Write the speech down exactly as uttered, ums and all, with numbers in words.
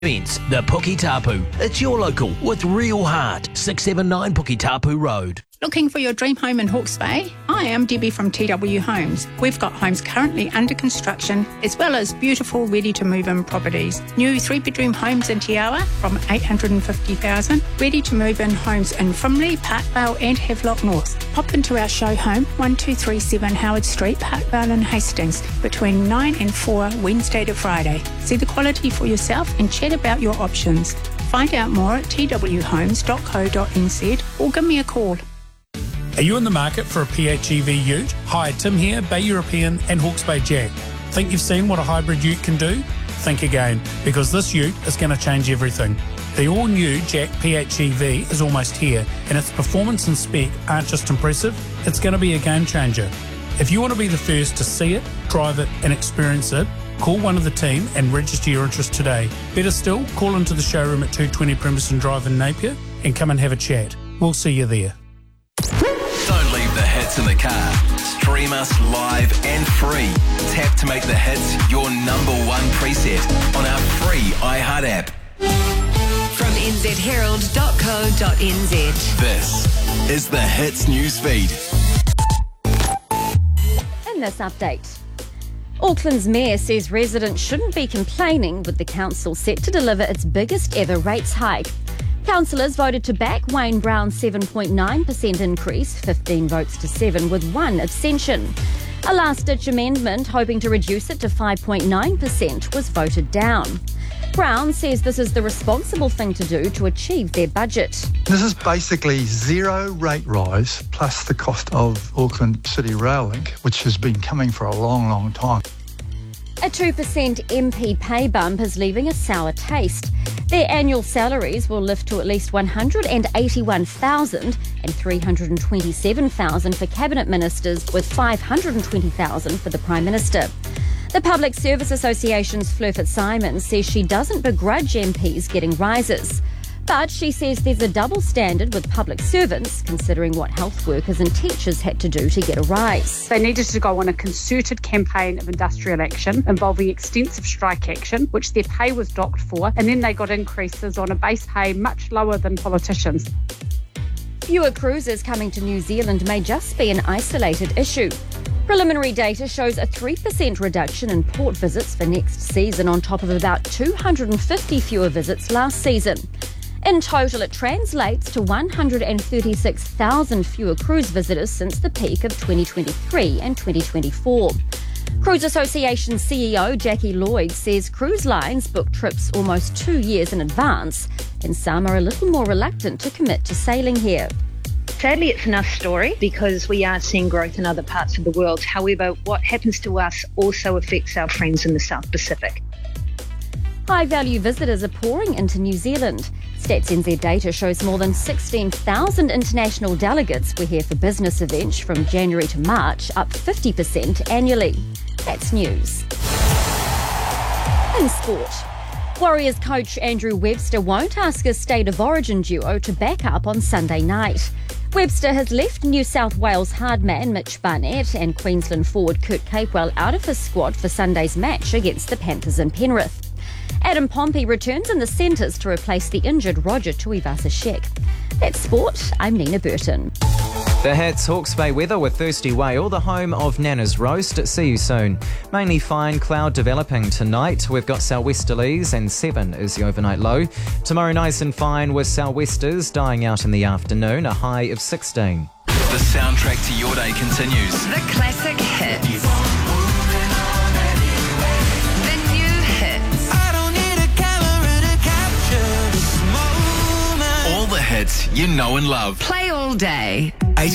Events, the Puketapu. It's your local with real heart. six seventy-nine Puketapu Road. Looking for your dream home in Hawke's Bay? I am Debbie from T W Homes. We've got homes currently under construction as well as beautiful ready-to-move-in properties. New three-bedroom homes in Te Awa from eight hundred fifty thousand dollars. Ready-to-move-in homes in Frimley, Parkvale and Havelock North. Pop into our show home, one two three seven Howard Street, Parkvale and Hastings, between nine and four Wednesday to Friday. See the quality for yourself and chat about your options. Find out more at t w homes dot co dot n z or give me a call. Are you in the market for a P H E V ute? Hi, Tim here, Bay European and Hawke's Bay Jack. Think you've seen what a hybrid ute can do? Think again, because this ute is going to change everything. The all-new Jack P H E V is almost here, and its performance and spec aren't just impressive, it's going to be a game changer. If you want to be the first to see it, drive it and experience it, call one of the team and register your interest today. Better still, call into the showroom at two twenty Premerson Drive in Napier and come and have a chat. We'll see you there. Don't leave the hits in the car. Stream us live and free. Tap to make the hits your number one preset on our free iHeart app. From n z herald dot co dot n z. This is the Hits newsfeed. In this update, Auckland's mayor says residents shouldn't be complaining with the council set to deliver its biggest ever rates hike. Councillors voted to back Wayne Brown's seven point nine percent increase, fifteen votes to seven, with one abstention. A last-ditch amendment hoping to reduce it to five point nine percent was voted down. Brown says this is the responsible thing to do to achieve their budget. This is basically zero rate rise plus the cost of Auckland City Rail Link, which has been coming for a long, long time. A two percent M P pay bump is leaving a sour taste. Their annual salaries will lift to at least one hundred eighty-one thousand dollars and three hundred twenty-seven thousand dollars for cabinet ministers, with five hundred twenty thousand dollars for the Prime Minister. The Public Service Association's Fleur Fitzsimons says she doesn't begrudge M Ps getting rises. But she says there's a double standard with public servants, considering what health workers and teachers had to do to get a rise. They needed to go on a concerted campaign of industrial action involving extensive strike action, which their pay was docked for, and then they got increases on a base pay much lower than politicians. Fewer cruisers coming to New Zealand may just be an isolated issue. Preliminary data shows a three percent reduction in port visits for next season, on top of about two hundred fifty fewer visits last season. In total, it translates to one hundred thirty-six thousand fewer cruise visitors since the peak of twenty twenty-three and twenty twenty-four. Cruise Association C E O Jackie Lloyd says cruise lines book trips almost two years in advance, and some are a little more reluctant to commit to sailing here. Sadly, it's enough story because we are seeing growth in other parts of the world. However, what happens to us also affects our friends in the South Pacific. High-value visitors are pouring into New Zealand. Stats N Z data shows more than sixteen thousand international delegates were here for business events from January to March, up fifty percent annually. That's news. In sport, Warriors coach Andrew Webster won't ask his State of Origin duo to back up on Sunday night. Webster has left New South Wales hardman Mitch Barnett and Queensland forward Kurt Capewell out of his squad for Sunday's match against the Panthers in Penrith. Adam Pompey returns in the centres to replace the injured Roger Tuivasa-Sheck. That's sport. I'm Nina Burton. The Hits Hawke's Bay weather with Thirsty Whale, the home of Nana's Roast. See you soon. Mainly fine cloud developing tonight. We've got sou'westerlies and seven is the overnight low. Tomorrow nice and fine with sou'westers dying out in the afternoon, a high of sixteen. The soundtrack to your day continues. The classic hits. The new hits. I don't need a camera to capture this moment. All the hits you know and love. Play all day.